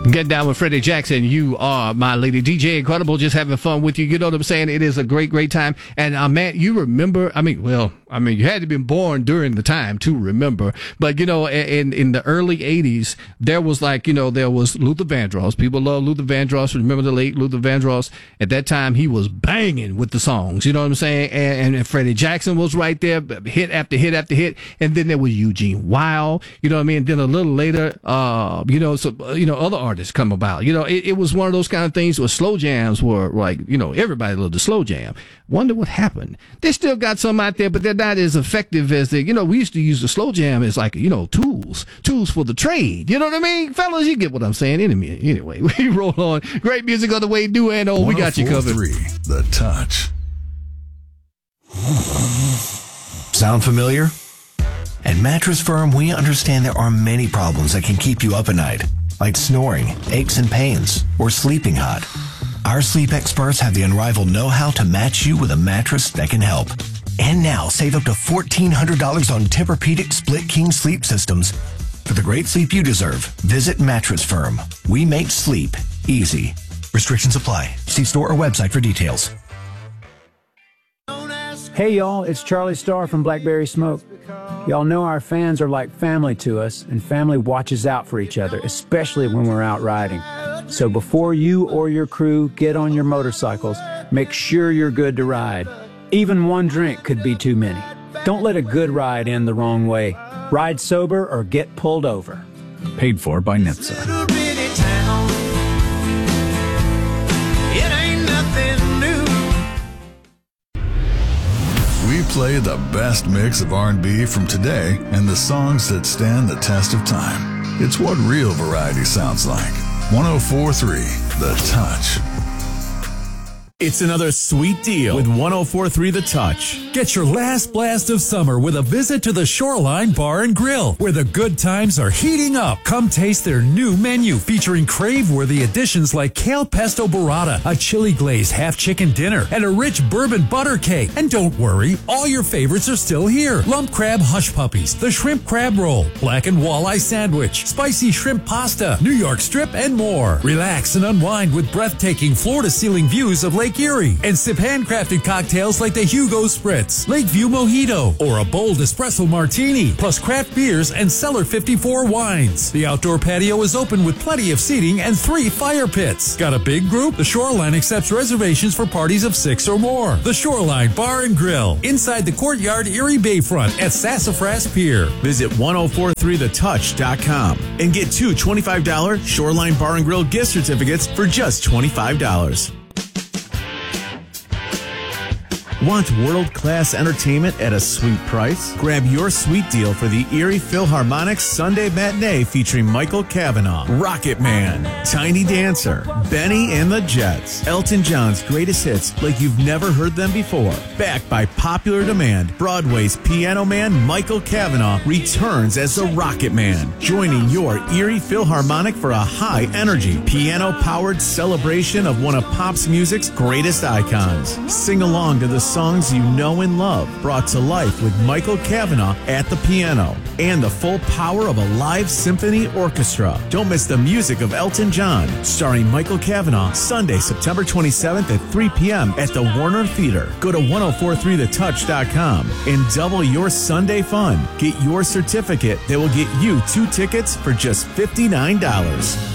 Get down with Freddie Jackson. You are my lady. DJ Incredible, just having fun with you. You know what I'm saying? It is a great, great time. And Matt, you remember, you had to be born during the time to remember. But, you know, in the early 80s, there was there was Luther Vandross. People love Luther Vandross. Remember the late Luther Vandross? At that time, he was banging with the songs. You know what I'm saying? And Freddie Jackson was right there, hit after hit after hit. And then there was Eugene Wilde. You know what I mean? And then a little later, other artists come about. It was one of those kind of things where slow jams were like, everybody loved the slow jam. Wonder what happened. They still got some out there, but they're not as effective as we used to use the slow jam as tools for the trade. You know what I mean? Fellas, you get what I'm saying. Anyway, we roll on. Great music on the way, Duano. We got you covered. 104.3 The Touch. Sound familiar? At Mattress Firm, we understand there are many problems that can keep you up at night, like snoring, aches and pains, or sleeping hot. Our sleep experts have the unrivaled know-how to match you with a mattress that can help. And now, save up to $1,400 on Tempur-Pedic Split King sleep systems. For the great sleep you deserve, visit Mattress Firm. We make sleep easy. Restrictions apply. See store or website for details. Hey y'all, it's Charlie Starr from Blackberry Smoke. Y'all know our fans are like family to us, and family watches out for each other, especially when we're out riding. So before you or your crew get on your motorcycles, make sure you're good to ride. Even one drink could be too many. Don't let a good ride end the wrong way. Ride sober or get pulled over. Paid for by NHTSA. We play the best mix of R&B from today and the songs that stand the test of time. It's what real variety sounds like. 104.3 The Touch. It's another sweet deal with 104.3 The Touch. Get your last blast of summer with a visit to the Shoreline Bar and Grill, where the good times are heating up. Come taste their new menu featuring crave-worthy additions like kale pesto burrata, a chili glazed half-chicken dinner, and a rich bourbon butter cake. And don't worry, all your favorites are still here. Lump crab hush puppies, the shrimp crab roll, black and walleye sandwich, spicy shrimp pasta, New York strip, and more. Relax and unwind with breathtaking floor-to-ceiling views of Lake Erie and sip handcrafted cocktails like the Hugo Spritz, Lakeview Mojito, or a bold espresso martini, plus craft beers and Cellar 54 wines. The outdoor patio is open with plenty of seating and 3 fire pits. Got a big group? The Shoreline accepts reservations for parties of 6 or more. The Shoreline Bar and Grill, inside the Courtyard Erie Bayfront at Sassafras Pier. Visit 1043thetouch.com and get 2 $25 Shoreline Bar and Grill gift certificates for just $25. Want world-class entertainment at a sweet price? Grab your sweet deal for the Erie Philharmonic's Sunday Matinee featuring Michael Cavanaugh, Rocket Man, Tiny Dancer, Benny and the Jets, Elton John's greatest hits like you've never heard them before. Backed by popular demand, Broadway's Piano Man Michael Cavanaugh returns as the Rocket Man, joining your Erie Philharmonic for a high-energy, piano-powered celebration of one of pop's music's greatest icons. Sing along to the songs you know and love, brought to life with Michael Cavanaugh at the piano and the full power of a live symphony orchestra. Don't miss the music of Elton John, starring Michael Cavanaugh, Sunday, September 27th at 3 p.m. at the Warner Theater. Go to 1043thetouch.com and double your Sunday fun. Get your certificate that will get you 2 tickets for just $59.